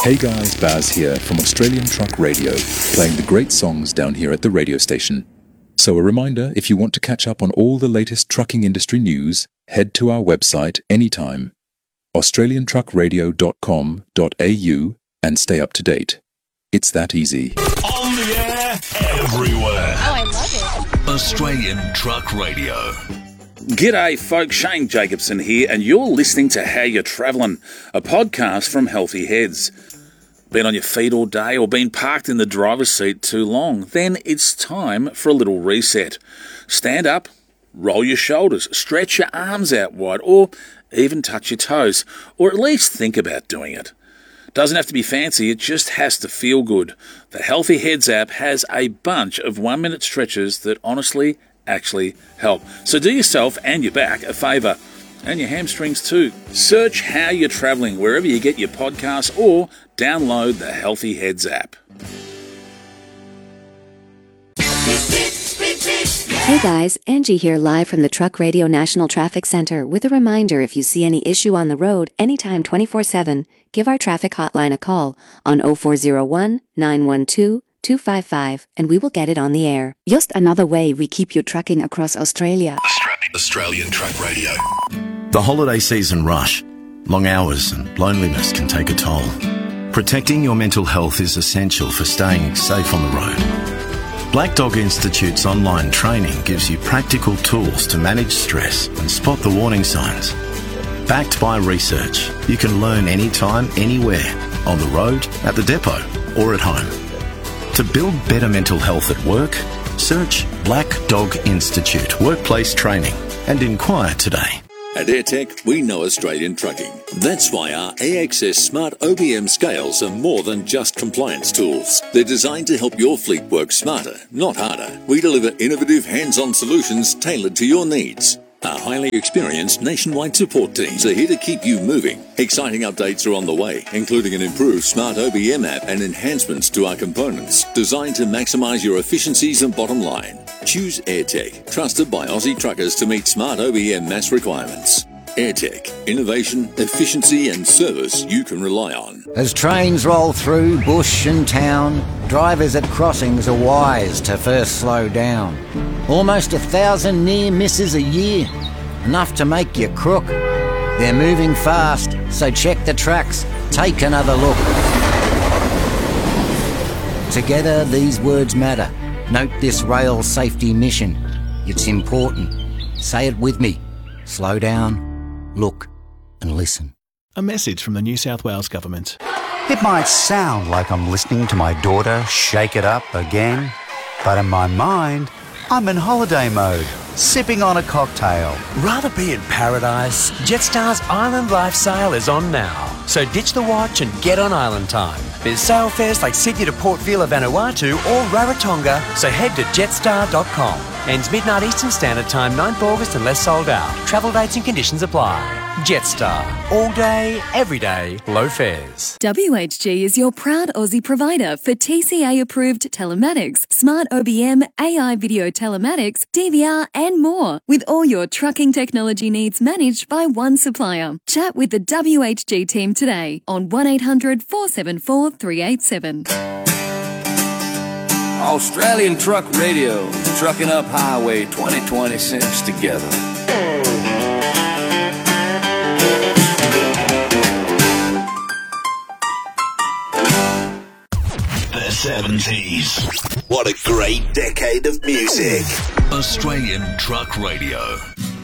Hey guys, Baz here from Australian Truck Radio, playing the great songs down here at the radio station. So a reminder, if you want to catch up on all the latest trucking industry news, head to our website anytime, australiantruckradio.com.au, and stay up to date. It's that easy. On the air, everywhere. Oh, I love it. Australian Truck Radio. G'day folks, Shane Jacobson here, and you're listening to How You're Travelling, a podcast from Healthy Heads. Been on your feet all day or been parked in the driver's seat too long? Then it's time for a little reset. Stand up, roll your shoulders, stretch your arms out wide, or even touch your toes, or at least think about doing it. Doesn't have to be fancy, it just has to feel good. The Healthy Heads app has a bunch of 1-minute stretches that honestly actually help. So do yourself and your back a favour, and your hamstrings too. Search How You're Travelling wherever you get your podcasts or download the Healthy Heads app. Hey guys, Angie here live from the Truck Radio National Traffic Center with a reminder, if you see any issue on the road anytime 24/7, give our traffic hotline a call on 0401 912 255 and we will get it on the air. Just another way we keep you trucking across Australia. Australian Truck Radio. The holiday season rush, long hours and loneliness can take a toll. Protecting your mental health is essential for staying safe on the road. Black Dog Institute's online training gives you practical tools to manage stress and spot the warning signs. Backed by research, you can learn anytime, anywhere, on the road, at the depot, or at home. To build better mental health at work, search Black Dog Institute Workplace Training and inquire today. At AirTech, we know Australian trucking. That's why our AXS Smart OBM scales are more than just compliance tools. They're designed to help your fleet work smarter, not harder. We deliver innovative hands-on solutions tailored to your needs. Our highly experienced nationwide support teams are here to keep you moving. Exciting updates are on the way, including an improved Smart OBM app and enhancements to our components, designed to maximise your efficiencies and bottom line. Choose AirTech, trusted by Aussie truckers to meet Smart OBM mass requirements. AirTech, innovation, efficiency and service you can rely on. As trains roll through bush and town, drivers at crossings are wise to first slow down. Almost 1,000 near misses a year, enough to make you crook. They're moving fast, so check the tracks, take another look. Together these words matter. Note this rail safety mission. It's important. Say it with me. Slow down, look and listen. A message from the New South Wales Government. It might sound like I'm listening to my daughter shake it up again, but in my mind, I'm in holiday mode, sipping on a cocktail. Rather be in paradise? Jetstar's Island Life Sale is on now. So ditch the watch and get on island time. There's sale fares like Sydney to Port Vila Vanuatu or Rarotonga, so head to jetstar.com. Ends midnight Eastern Standard Time, 9th August unless sold out. Travel dates and conditions apply. Jetstar. All day, every day, low fares. WHG is your proud Aussie provider for TCA-approved telematics, smart OBM, AI video telematics, DVR and more, with all your trucking technology needs managed by one supplier. Chat with the WHG team today on 1800 474 387. Australian Truck Radio, trucking up Highway 2026 together. The 70s. What a great decade of music. Australian Truck Radio.